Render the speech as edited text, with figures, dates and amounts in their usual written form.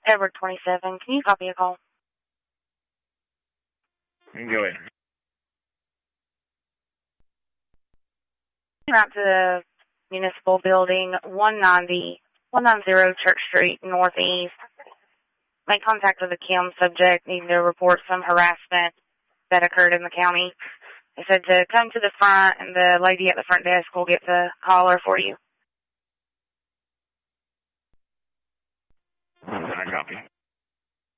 Edward 27. Can you copy a call? Go ahead. Out to the municipal building, 190 Church Street, Northeast. Make contact with the Kim subject, needing to report some harassment that occurred in the county. They said to come to the front, and the lady at the front desk will get the caller for you. I copy.